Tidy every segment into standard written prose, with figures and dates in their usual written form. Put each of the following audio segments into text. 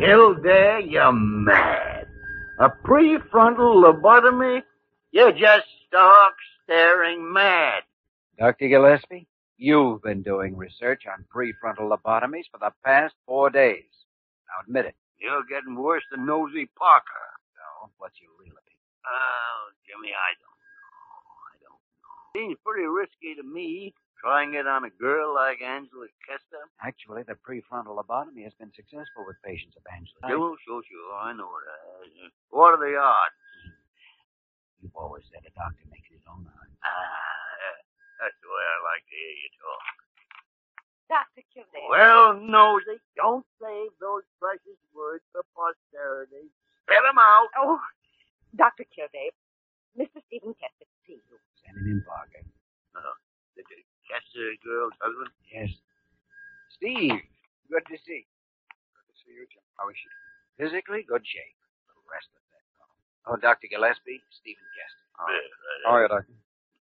Kildare, you're mad. A prefrontal lobotomy? You're just stark-staring mad. Dr. Gillespie, you've been doing research on prefrontal lobotomies for the past 4 days. Now admit it. You're getting worse than Nosy Parker. So, what's your real opinion? Oh, Jimmy, I don't know. Seems pretty risky to me, trying it on a girl like Angela Kester. Actually, the prefrontal lobotomy has been successful with patients of Angela. Sure. I know it has. What are the odds? You've always said a doctor makes his own odds. That's the way I like to hear you talk. Dr. Kildare. Well, Nosy, don't save those precious words for posterity. Spit them out. Oh, Dr. Kildare, Mr. Stephen Kester to see you. Send him in, Parker. The Kester girl's husband? Yes. Steve, good to see. Good to see you, Jim. How is she? Physically, good shape. The rest of that. Oh, Dr. Gillespie, Stephen Kester. How are you, Doctor?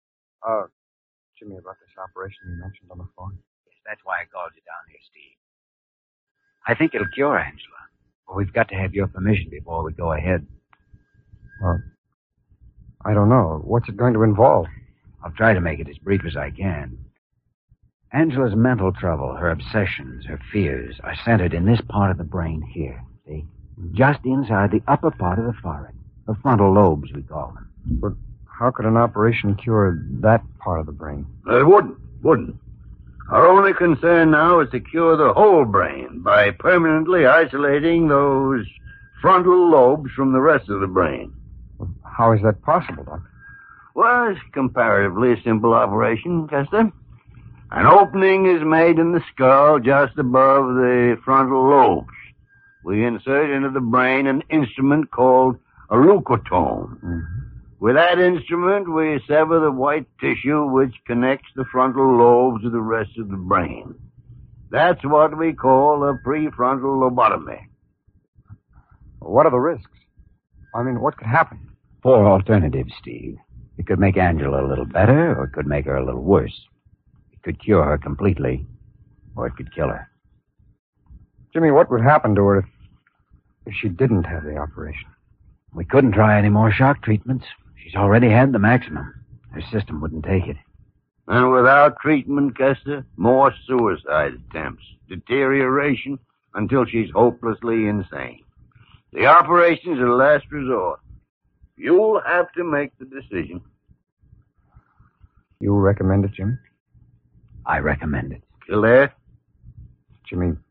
Jimmy, about this operation you mentioned on the phone. Yes, that's why I called you down here, Steve. I think it'll cure Angela. But we've got to have your permission before we go ahead. Well, I don't know. What's it going to involve? I'll try to make it as brief as I can. Angela's mental trouble, her obsessions, her fears are centered in this part of the brain here, see? Just inside the upper part of the forehead. The frontal lobes, we call them. But how could an operation cure that part of the brain? It wouldn't. Our only concern now is to cure the whole brain by permanently isolating those frontal lobes from the rest of the brain. Well, how is that possible, Doctor? Well, it's comparatively a simple operation, Kester. An opening is made in the skull just above the frontal lobes. We insert into the brain an instrument called a leucotome. Mm-hmm. With that instrument, we sever the white tissue which connects the frontal lobes to the rest of the brain. That's what we call a prefrontal lobotomy. What are the risks? I mean, what could happen? 4 alternatives, Steve. It could make Angela a little better, or it could make her a little worse. It could cure her completely, or it could kill her. Jimmy, what would happen to her if she didn't have the operation? We couldn't try any more shock treatments. She's already had the maximum. Her system wouldn't take it. And without treatment, Kester, more suicide attempts, deterioration, until she's hopelessly insane. The operation's a last resort. You'll have to make the decision. You recommend it, Jimmy? I recommend it. Kildare? Jimmy,